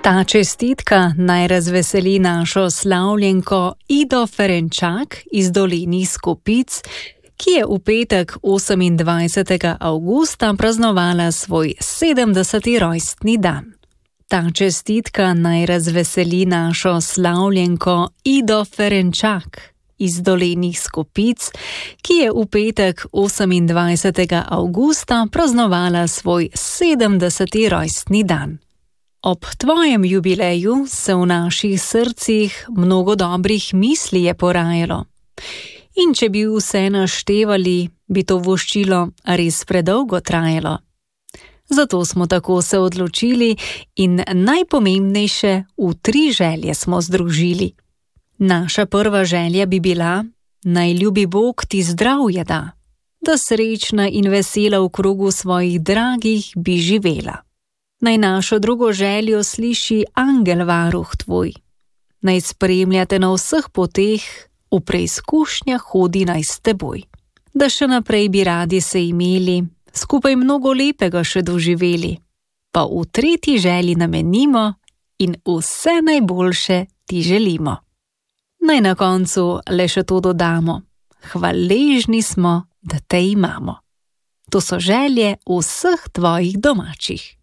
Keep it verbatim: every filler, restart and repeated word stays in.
Ta čestitka naj razveseli našo slavljenko Ido Ferenčak iz Dolenjih Skopic, ki je v petek osemindvajsetega avgusta praznovala svoj sedemdeseti rojstni dan. Ta čestitka naj razveseli našo slavljenko Ido Ferenčak iz Dolenjih Skopic, ki je v petek osemindvajsetega avgusta praznovala svoj sedemdeseti rojstni dan. Ob tvojem jubileju se v naših srcih mnogo dobrih misli je porajalo. In če bi vse naštevali, bi to voščilo res predolgo trajalo. Zato smo tako se odločili in najpomembnejše v tri želje smo združili. Naša prva želja bi bila, naj ljubi Bog ti zdravje da, da srečna in vesela v krogu svojih dragih bi živela. Naj našo drugo željo sliši angel varuh tvoj. Naj spremljate na vseh poteh, v preizkušnjah hodi naj s teboj. Da še naprej bi radi se imeli, skupaj mnogo lepega še doživeli. Pa v tretji želji namenimo in vse najboljše ti želimo. Naj na koncu le še to dodamo. Hvaležni smo, da te imamo. To so želje vseh tvojih domačih.